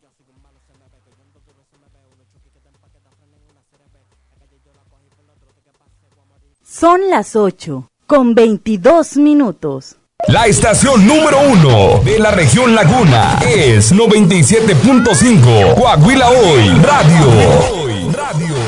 Son las 8:22. La estación número 1 de la región Laguna es 97.5 Coahuila Hoy Radio.